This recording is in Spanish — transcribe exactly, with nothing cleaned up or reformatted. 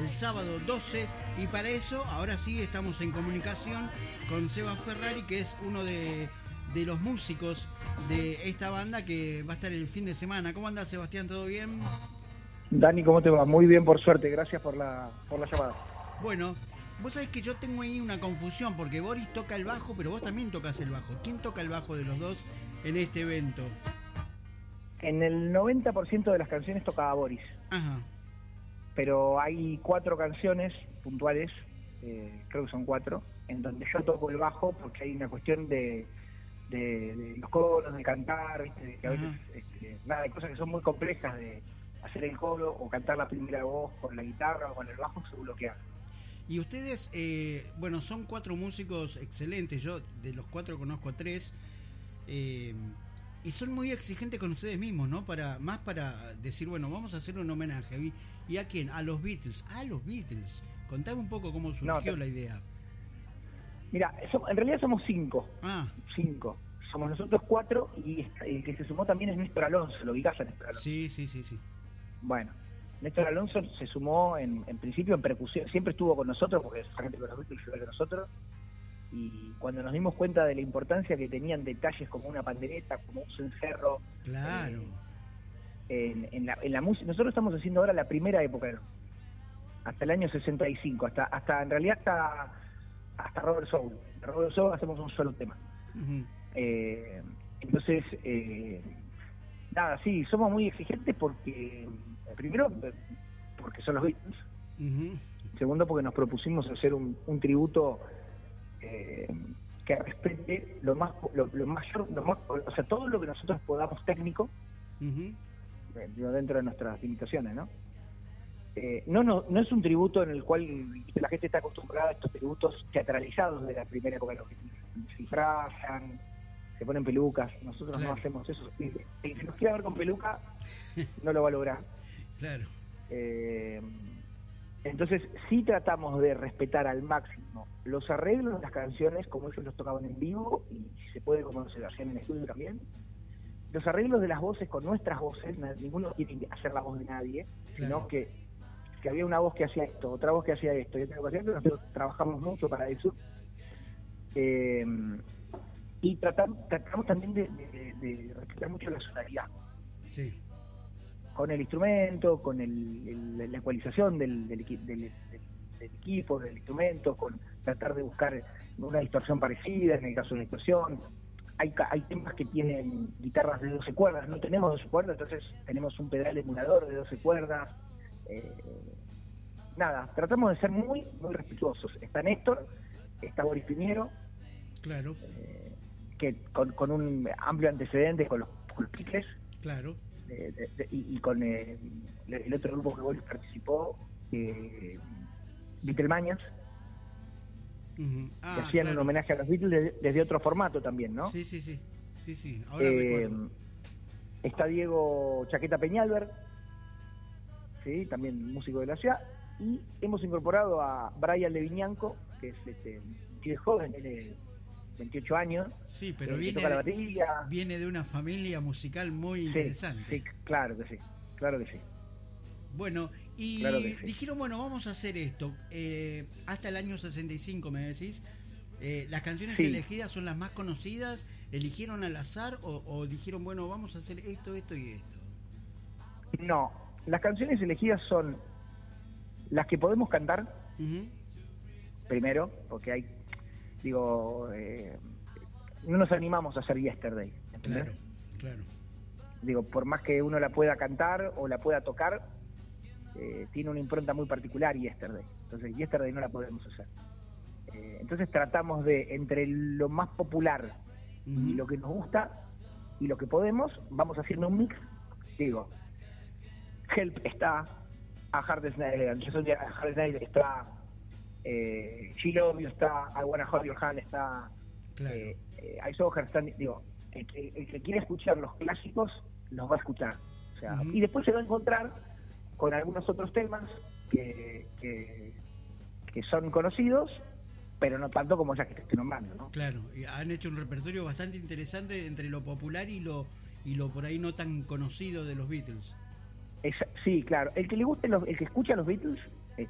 el sábado doce, y para eso ahora sí estamos en comunicación con Seba Ferrari, que es uno de, de los músicos de esta banda que va a estar el fin de semana. ¿Cómo andás, Sebastián? ¿Todo bien? Dani, ¿cómo te va? Muy bien, por suerte. Gracias por la, por la llamada. Bueno, vos sabés que yo tengo ahí una confusión, porque Boris toca el bajo, pero vos también tocas el bajo. ¿Quién toca el bajo de los dos en este evento? En el noventa por ciento de las canciones tocaba Boris. Ajá. Pero hay cuatro canciones puntuales, eh, creo que son cuatro, en donde yo toco el bajo porque hay una cuestión de, de, de los coros, de cantar, ¿viste? De que a veces, este, nada, hay cosas que son muy complejas de hacer el coro o cantar la primera voz con la guitarra o con el bajo, se bloquea. Y ustedes, eh, bueno, son cuatro músicos excelentes, yo de los cuatro conozco a tres, eh, y son muy exigentes con ustedes mismos, ¿no? Para más para decir, bueno, vamos a hacer un homenaje. ¿Y, y a quién? A los Beatles. A los Beatles. Contame un poco cómo surgió no, te... la idea. Mira, so, en realidad somos cinco. Ah. Cinco. Somos nosotros cuatro y el que se sumó también es Néstor Alonso. ¿Lo ubicás a Néstor Alonso? Sí, sí, sí, sí. Bueno, Néstor Alonso se sumó en, en principio en percusión. Siempre estuvo con nosotros porque es gente con los Beatles igual que nosotros. Y cuando nos dimos cuenta de la importancia que tenían detalles como una pandereta, como un cencerro, claro, eh, en, en la, en la música, nosotros estamos haciendo ahora la primera época, hasta el año sesenta y cinco, hasta hasta en realidad hasta hasta Robert Soul. Robert Soul hacemos un solo tema. Uh-huh. eh, entonces, eh, nada, sí, somos muy exigentes porque, primero, porque son los Beatles. Uh-huh. Segundo, porque nos propusimos hacer un, un tributo Eh, que respete lo más lo, lo mayor lo más, o sea, todo lo que nosotros podamos técnico, uh-huh, eh, dentro de nuestras limitaciones, ¿no? Eh, no no no es un tributo en el cual la gente está acostumbrada a estos tributos teatralizados de la primera época, los que se disfrazan, se ponen pelucas. Nosotros claro. no hacemos eso. Si, si nos quiere ver con peluca, no lo va a lograr. Claro. Eh, Entonces sí tratamos de respetar al máximo los arreglos de las canciones como ellos los tocaban en vivo, y si se puede como se hacían en estudio también, los arreglos de las voces con nuestras voces. Ninguno quiere hacer la voz de nadie, claro, sino que, que había una voz que hacía esto, otra voz que hacía esto y otra voz que hacía esto. Nosotros trabajamos mucho para eso, eh, y tratamos, tratamos también de, de, de respetar mucho la sonoridad. Sí. Con el instrumento, con el, el, la ecualización del, del, del, del, del equipo, del instrumento, con tratar de buscar una distorsión parecida en el caso de una distorsión. Hay, hay temas que tienen guitarras de doce cuerdas, no tenemos doce cuerdas, entonces tenemos un pedal emulador de doce cuerdas. Eh, nada, tratamos de ser muy, muy respetuosos. Está Néstor, está Boris Piñero, claro, eh, que con, con un amplio antecedente con los, con los Beatles. Claro. De, de, de, y, y con eh, el otro grupo que Boris participó, eh, Beatlemañas, uh-huh. ah, que hacían claro. un homenaje a los Beatles desde, desde otro formato también, ¿no? Sí, sí, sí, sí, sí. Ahora eh, recuerdo. Está Diego Chaqueta Peñalver, sí, también músico de la ciudad, y hemos incorporado a Brian Leviñanco, que es este, que es joven, tiene veintiocho años. Sí, pero eh, viene, la batería. viene de una familia musical muy sí, interesante. Sí, claro que sí, claro que sí. Bueno, y claro sí. dijeron, bueno, vamos a hacer esto. Eh, hasta el año sesenta y cinco, me decís. Eh, ¿Las canciones sí. elegidas son las más conocidas? ¿Eligieron al azar o, o dijeron, bueno, vamos a hacer esto, esto y esto? No, las canciones elegidas son las que podemos cantar, uh-huh, primero, porque hay... Digo, eh, no nos animamos a hacer Yesterday, ¿entendés? Claro, claro. Digo, por más que uno la pueda cantar o la pueda tocar, eh, tiene una impronta muy particular Yesterday. Entonces, Yesterday no la podemos hacer. Eh, entonces tratamos de, entre lo más popular, uh-huh, y lo que nos gusta y lo que podemos, vamos haciendo un mix. Digo, Help está, a Hard As Nails, a Hard As Nails está... Eh, She Love You está, I Wanna Hold Your Hand está, claro, eh, eh, I Saw Her Standing. Digo, el que, el que quiere escuchar los clásicos los va a escuchar, o sea, uh-huh, y después se va a encontrar con algunos otros temas que, que, que son conocidos, pero no tanto como ya que te estoy nombrando, ¿no? Claro, y han hecho un repertorio bastante interesante entre lo popular y lo y lo por ahí no tan conocido de los Beatles. Es, sí, claro, el que le guste los, el que escucha a los Beatles